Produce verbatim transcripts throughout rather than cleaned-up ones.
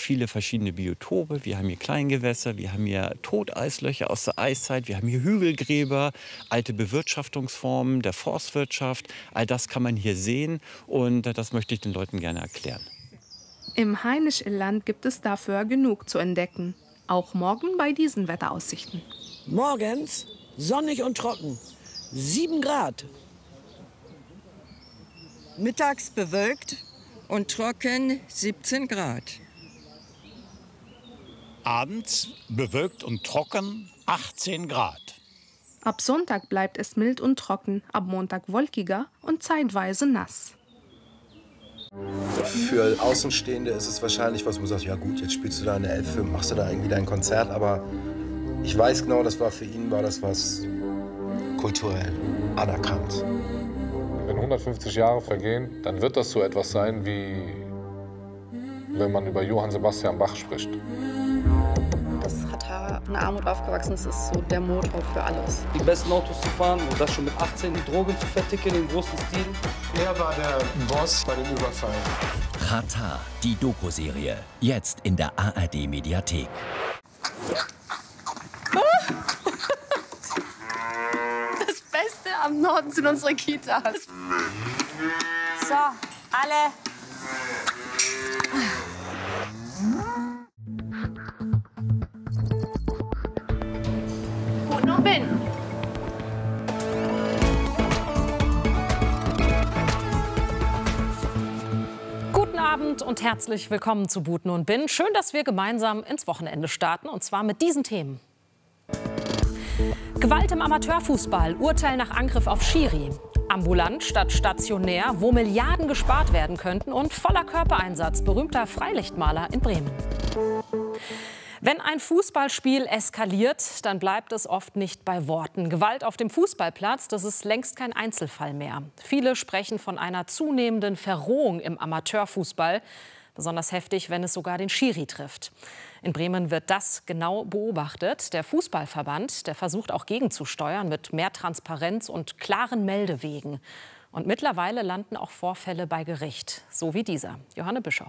viele verschiedene Biotope. Wir haben hier Kleingewässer, wir haben hier Toteislöcher aus der Eiszeit, wir haben hier Hügelgräber, alte Bewirtschaftungsformen der Forstwirtschaft. All das kann man hier sehen und das möchte ich den Leuten gerne erklären. Im Hainisch-Illand gibt es dafür genug zu entdecken. Auch morgen bei diesen Wetteraussichten. Morgens sonnig und trocken, sieben Grad. Mittags bewölkt und trocken, siebzehn Grad. Abends bewölkt und trocken, achtzehn Grad. Ab Sonntag bleibt es mild und trocken, ab Montag wolkiger und zeitweise nass. Für Außenstehende ist es wahrscheinlich was, wo du sagst, ja gut, jetzt spielst du da eine Elfe, machst du da irgendwie dein Konzert, aber ich weiß genau, das war für ihn, war das was kulturell anerkannt. Wenn hundertfünfzig Jahre vergehen, dann wird das so etwas sein, wie wenn man über Johann Sebastian Bach spricht. Das Ratar in Armut aufgewachsen ist, ist so der Motor für alles. Die besten Autos zu fahren und das schon mit achtzehn, die Drogen zu verticken im großen Stil. Er war der Boss bei dem Überfall. Ratar, die Doku-Serie, jetzt in der A R D-Mediathek. Das Beste am Norden sind unsere Kitas. So, alle. Buten und Bin. Guten Abend und herzlich willkommen zu Buten und Bin. Schön, dass wir gemeinsam ins Wochenende starten, und zwar mit diesen Themen. Gewalt im Amateurfußball, Urteil nach Angriff auf Schiri. Ambulant statt stationär, wo Milliarden gespart werden könnten, und voller Körpereinsatz, berühmter Freilichtmaler in Bremen. Wenn ein Fußballspiel eskaliert, dann bleibt es oft nicht bei Worten. Gewalt auf dem Fußballplatz, das ist längst kein Einzelfall mehr. Viele sprechen von einer zunehmenden Verrohung im Amateurfußball. Besonders heftig, wenn es sogar den Schiri trifft. In Bremen wird das genau beobachtet. Der Fußballverband, der versucht auch gegenzusteuern mit mehr Transparenz und klaren Meldewegen. Und mittlerweile landen auch Vorfälle bei Gericht, so wie dieser. Johanne Bischoff.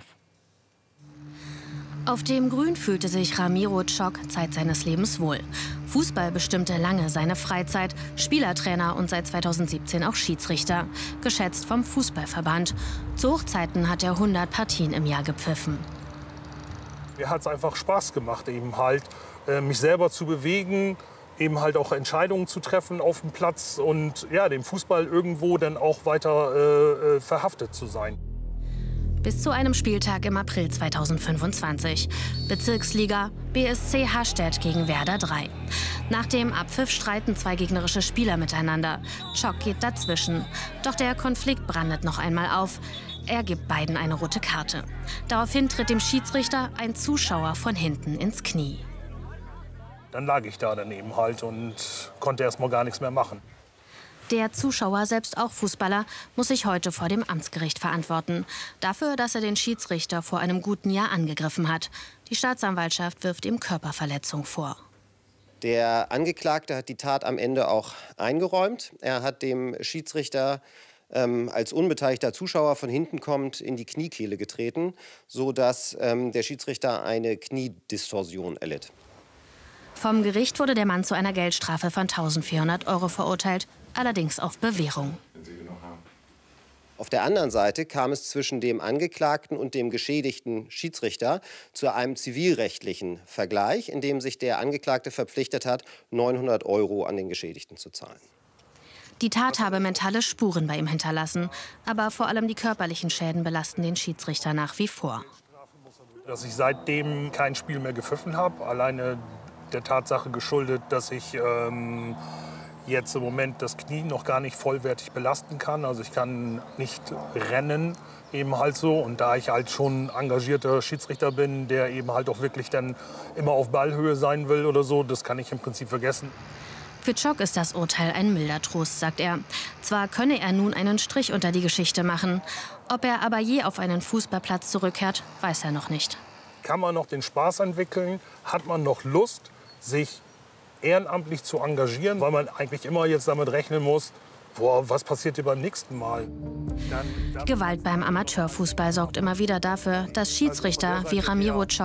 Auf dem Grün fühlte sich Ramiro Tschok Zeit seines Lebens wohl. Fußball bestimmte lange seine Freizeit, Spielertrainer und seit zweitausendsiebzehn auch Schiedsrichter. Geschätzt vom Fußballverband. Zu Hochzeiten hat er hundert Partien im Jahr gepfiffen. Mir hat es einfach Spaß gemacht, eben halt äh, mich selber zu bewegen, eben halt auch Entscheidungen zu treffen auf dem Platz und ja, dem Fußball irgendwo dann auch weiter äh, verhaftet zu sein. Bis zu einem Spieltag im April zweitausendfünfundzwanzig. Bezirksliga, B S C Hastedt gegen Werder drei. Nach dem Abpfiff streiten zwei gegnerische Spieler miteinander. Tschok geht dazwischen. Doch der Konflikt brandet noch einmal auf. Er gibt beiden eine rote Karte. Daraufhin tritt dem Schiedsrichter ein Zuschauer von hinten ins Knie. Dann lag ich da daneben halt und konnte erst mal gar nichts mehr machen. Der Zuschauer, selbst auch Fußballer, muss sich heute vor dem Amtsgericht verantworten. Dafür, dass er den Schiedsrichter vor einem guten Jahr angegriffen hat. Die Staatsanwaltschaft wirft ihm Körperverletzung vor. Der Angeklagte hat die Tat am Ende auch eingeräumt. Er hat dem Schiedsrichter ähm, als unbeteiligter Zuschauer von hinten kommend in die Kniekehle getreten, sodass ähm, der Schiedsrichter eine Kniedistorsion erlitt. Vom Gericht wurde der Mann zu einer Geldstrafe von eintausendvierhundert Euro verurteilt, allerdings auf Bewährung. Auf der anderen Seite kam es zwischen dem Angeklagten und dem geschädigten Schiedsrichter zu einem zivilrechtlichen Vergleich, in dem sich der Angeklagte verpflichtet hat, neunhundert Euro an den Geschädigten zu zahlen. Die Tat habe mentale Spuren bei ihm hinterlassen, aber vor allem die körperlichen Schäden belasten den Schiedsrichter nach wie vor. Dass ich seitdem kein Spiel mehr gepfiffen habe, alleine der Tatsache geschuldet, dass ich ähm, jetzt im Moment das Knie noch gar nicht vollwertig belasten kann. Also ich kann nicht rennen, eben halt so. Und da ich halt schon engagierter Schiedsrichter bin, der eben halt auch wirklich dann immer auf Ballhöhe sein will oder so, das kann ich im Prinzip vergessen. Für Tschok ist das Urteil ein milder Trost, sagt er. Zwar könne er nun einen Strich unter die Geschichte machen. Ob er aber je auf einen Fußballplatz zurückkehrt, weiß er noch nicht. Kann man noch den Spaß entwickeln? Hat man noch Lust, sich ehrenamtlich zu engagieren, weil man eigentlich immer jetzt damit rechnen muss, boah, was passiert hier beim nächsten Mal? Dann, dann Gewalt beim Amateurfußball sorgt immer wieder dafür, dass Schiedsrichter wie Ramiro Tschok